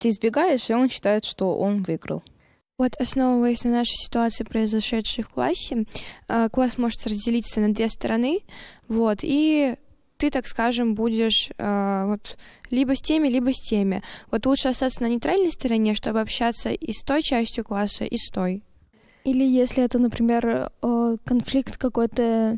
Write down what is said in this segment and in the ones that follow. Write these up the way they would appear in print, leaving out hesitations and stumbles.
Ты избегаешь, и он считает, что он выиграл. Вот, основываясь на нашей ситуации, произошедшей в классе, класс может разделиться на две стороны, вот, и ты, так скажем, будешь вот, либо с теми, либо с теми. Вот лучше остаться на нейтральной стороне, чтобы общаться и с той частью класса, и с той. Или если это, например, конфликт какой-то,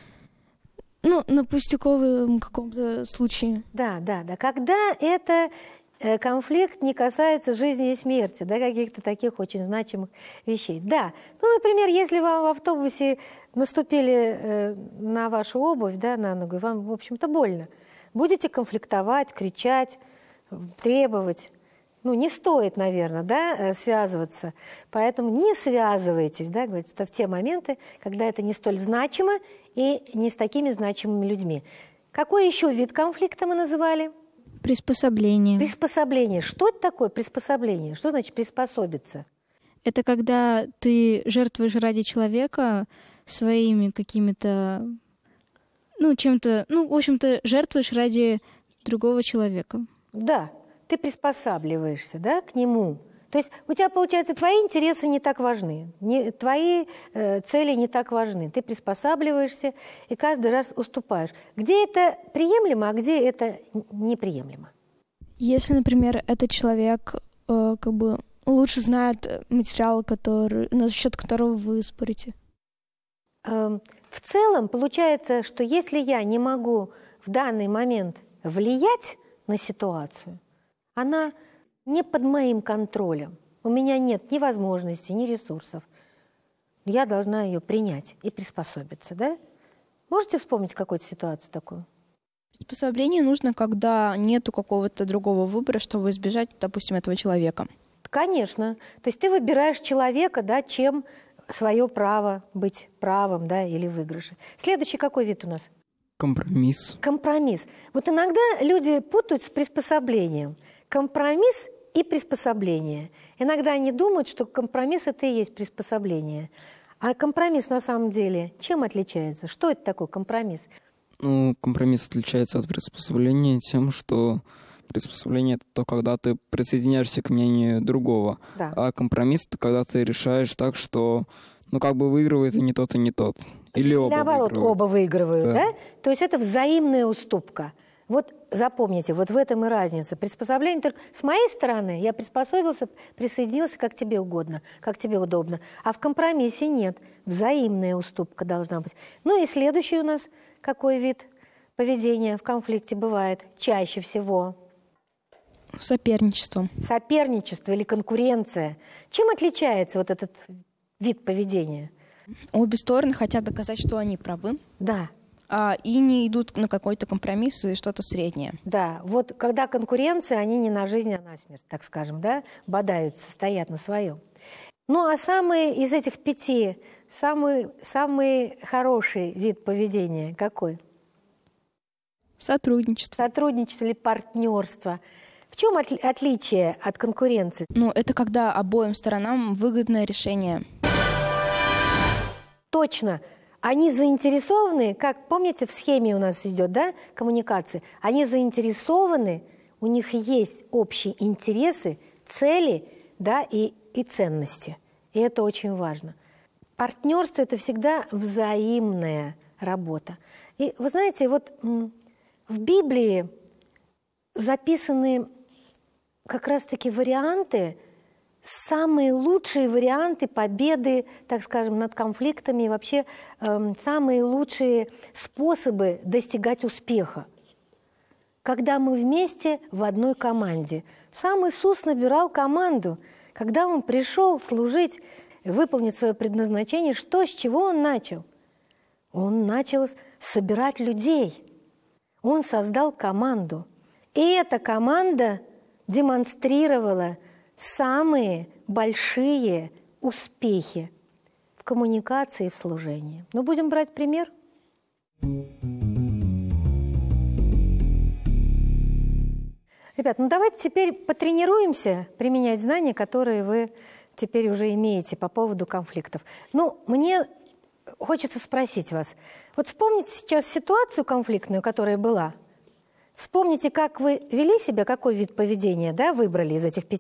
ну, на пустяковом каком-то случае. Да. Когда это конфликт не касается жизни и смерти, да, каких-то таких очень значимых вещей. Да, ну, например, если вам в автобусе наступили на вашу обувь, да, на ногу, и вам, в общем-то, больно, будете конфликтовать, кричать, требовать. Ну, не стоит, наверное, да, связываться. Поэтому не связывайтесь, да, говорит, в те моменты, когда это не столь значимо и не с такими значимыми людьми. Какой еще вид конфликта мы называли? Приспособление. Приспособление. Что это такое приспособление? Что значит приспособиться? Это когда ты жертвуешь ради человека своими какими-то, ну, чем-то, ну, в общем-то, жертвуешь ради другого человека. Да, ты приспосабливаешься, да, к нему. То есть у тебя, получается, твои интересы не так важны, твои цели не так важны. Ты приспосабливаешься и каждый раз уступаешь. Где это приемлемо, а где это неприемлемо? Если, например, этот человек как бы лучше знает материал, на счет которого вы спорите. В целом получается, что если я не могу в данный момент влиять на ситуацию, она не под моим контролем. У меня нет ни возможностей, ни ресурсов. Я должна ее принять и приспособиться, да? Можете вспомнить какую-то ситуацию такую? Приспособление нужно, когда нету какого-то другого выбора, чтобы избежать, допустим, этого человека. Конечно. То есть ты выбираешь человека, да, чем свое право быть правым, да, или в выигрыше. Следующий какой вид у нас? Компромисс. Компромисс. Вот иногда люди путают с приспособлением. Компромисс и приспособление. Иногда они думают, что компромисс – это и есть приспособление. А компромисс на самом деле чем отличается? Что это такое компромисс? Ну, компромисс отличается от приспособления тем, что приспособление – это то, когда ты присоединяешься к мнению другого. Да. А компромисс – это когда ты решаешь так, что, ну, как бы выигрывает и не тот, и не тот. Или оба наоборот, выигрывают. оба выигрывают, да? То есть это взаимная уступка. Вот запомните, вот в этом и разница. Приспособление только с моей стороны я приспособился, присоединился, как тебе угодно, как тебе удобно. А в компромиссе нет. Взаимная уступка должна быть. Ну и следующий у нас какой вид поведения в конфликте бывает чаще всего? Соперничество. Соперничество или конкуренция. Чем отличается вот этот вид поведения? Обе стороны хотят доказать, что они правы. Да. И не идут на какой-то компромисс и что-то среднее. Да, вот когда конкуренция, они не на жизнь, а на смерть, так скажем, да, бодаются, стоят на своем. Ну, а самый из этих 5, самый хороший вид поведения какой? Сотрудничество. Сотрудничество или партнерство. В чем отличие от конкуренции? Ну, это когда обоим сторонам выгодное решение. Точно. Они заинтересованы, как, помните, в схеме у нас идет, да, коммуникации, они заинтересованы, у них есть общие интересы, цели, да, и ценности. И это очень важно. Партнерство – это всегда взаимная работа. И вы знаете, вот в Библии записаны как раз-таки варианты, самые лучшие варианты победы, так скажем, над конфликтами и вообще самые лучшие способы достигать успеха. Когда мы вместе в одной команде. Сам Иисус набирал команду. Когда Он пришел служить, выполнить свое предназначение, с чего Он начал? Он начал собирать людей. Он создал команду. И эта команда демонстрировала самые большие успехи в коммуникации и в служении. Ну, будем брать пример. Ребят, ну давайте теперь потренируемся применять знания, которые вы теперь уже имеете по поводу конфликтов. Ну, мне хочется спросить вас. Вот вспомните сейчас ситуацию конфликтную, которая была. Вспомните, как вы вели себя, какой вид поведения, да, выбрали из этих 5.